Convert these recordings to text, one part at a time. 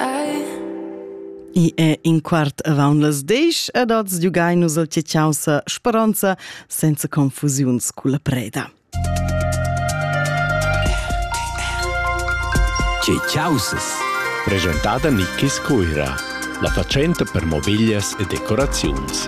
I è in quart avant las 10 ed oz giugainus al tgetgausa speranza senza confusiuns culla preda. Tgetgausas. Presentada Nickis Coira, la facenta per mobilias e decoraziuns.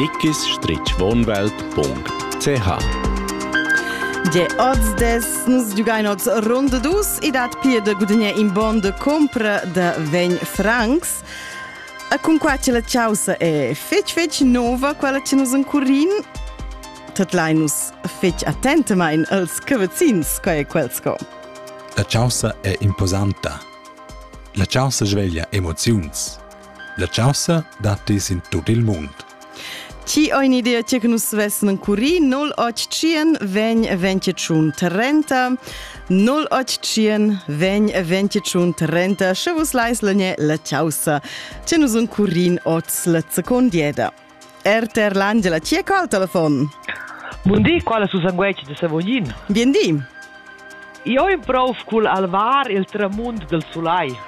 nickis-wohnwelt.ch. Je oz des nus giugain oz ronda dus i dat pia de guadagnar in bon de compra de 20 francs. A con quace la ciausa è fetch nova, quella che nus ancurin. Tat lai nus fetch attenta mein als cavazzins, qua è quelsco. La ciausa è imposanta. La ciausa sveglia emoziuns. La ciausa datis in tutto il mondo. Ci ho un'idea che nus vessen ancurin 085 20 21 30 085 20 21 30 se vos lais la ciausa che nus ancurin oz la secondieda. Erter l'Angela, ci è col telefon? Buondì, quale su sangueci di Savognin. Bien di. Io improvo col alvar il tramunt del solai.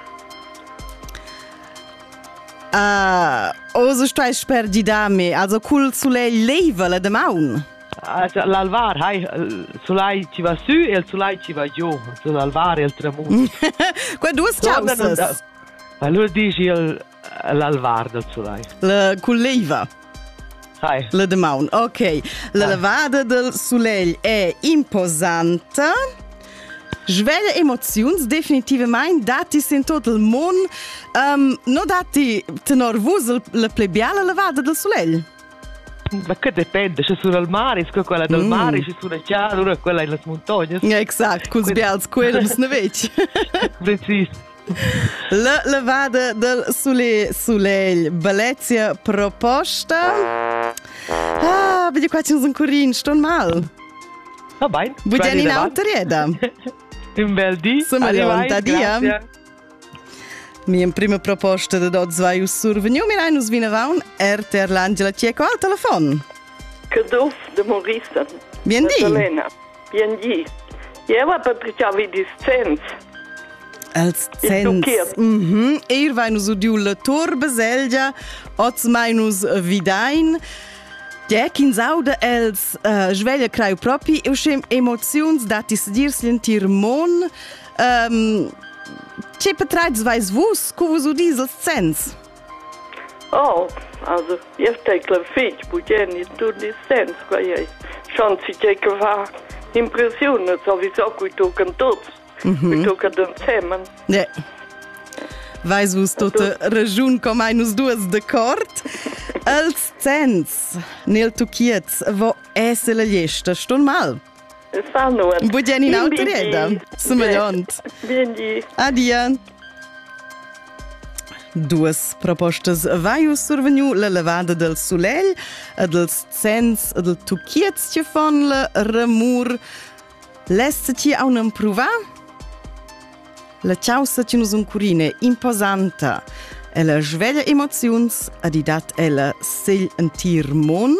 Oso stai spergi dame, also col soleil leva la de maun. L'alvar, il solai ci va su e il solai ci va giù. L'alvar e il tramunt. Qua due ciausas. Allora dici l'alvar del solai. La col leva. La de maun, ok. La lavada del soleil è imposanta. Sveglia emoziuns definitivamente datis in tutto il mondo. Non dati tenor vus la plebiala lavada del soleil? Ma che dipende, se sono al mare, se quella del mare, se sono già, allora quella in le montagne. Esatto, con sbials quello non vedi. Preciso. La lavada del soleil, bellezza proposta. Vedi qua c'è un curin, sto mal. Va bene. Bugiani in autorieda. Un bel dì. Arrivai, dia. Mia prima proposta da dot zwei us surveniu, mir einus vinavaun, Erter l'Angela Cieco al telefon. Caduf de Morissa. Bien di. Elena. Bien di. Eva Patricia vidi Zenz. Els Zenz. Ir vainus udiu la Torbe Selgia, oz mainus vidain. Kin sauda els sveglia craiu propi, eu schem emoziuns datis dirs lentir mon. Ce betreids weiß vus, co vus udis als Zenz? Oh, also, jetzt tekla fitch, bugen tu di Zenz, qua ei. Schon si che va impressione, sowieso qui tocan tots. Qui tocan den Zemmen. Ja. Weiß vus tota ragiun com ainus duas d'acord. Els Zenz, nel tuchiez, vo esse la liesta, ston mal. Sanno. Bugen in autorieda. Smagliont. Bien di. Adia. Duas propostas vaius surveniu la lavada del soleil, dels Zenz, del tuchiez che fon la ramur. Lesse ci a un pruva? La ciausa ci nus un curine imposanta. Ella sveglia emoziuns ad i dat ella segl antir mon.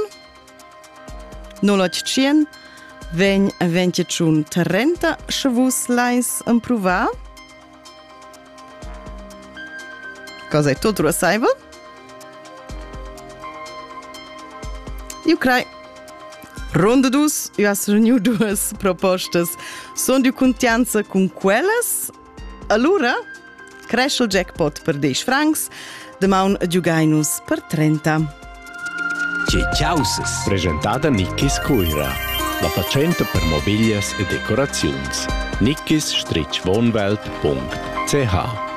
085 20 21 30 se vus lais improva. Cosa è tutto a saiva? Io crai. Ronda dus, io has renew duas propostas. Son di contianza con quellas. Allora, cresce il jackpot per 10 francs, demaun giugainus per 30. Tgetgausas. Presentada Nickis Coira, la facenta per mobilias e decoraziuns. nickis-wohnwelt.ch.